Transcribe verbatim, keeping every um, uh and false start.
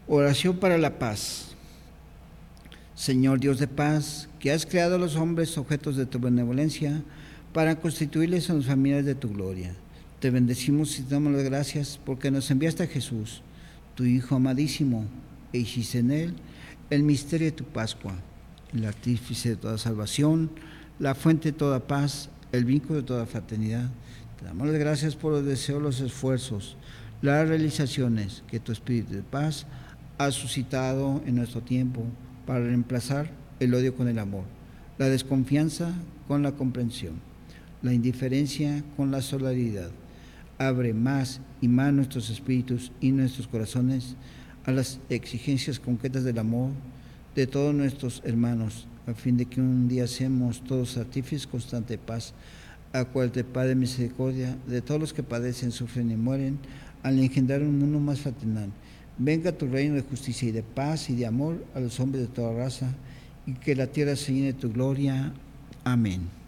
Oración para la paz. Señor Dios de paz, que has creado a los hombres objetos de tu benevolencia para constituirles en las familias de tu gloria. Te bendecimos y te damos las gracias porque nos enviaste a Jesús, tu Hijo amadísimo, e hiciste en él el misterio de tu Pascua, el artífice de toda salvación, la fuente de toda paz, el vínculo de toda fraternidad. Te damos las gracias por los deseos, los esfuerzos, las realizaciones que tu Espíritu de paz ha suscitado en nuestro tiempo para reemplazar el odio con el amor, la desconfianza con la comprensión, la indiferencia con la solidaridad. Abre más y más nuestros espíritus y nuestros corazones a las exigencias concretas del amor de todos nuestros hermanos, a fin de que un día seamos todos artífices constante de paz, a cual te Padre misericordia de todos los que padecen, sufren y mueren, al engendrar un mundo más fraternal. Venga tu reino de justicia y de paz y de amor a los hombres de toda raza, y que la tierra se llene de tu gloria. Amén.